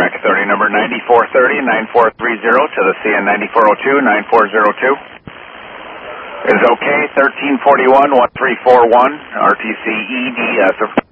Track 30, number 9430, 9430 to the CN 9402, 9402. Is okay, 1341, 1341, RTC ED,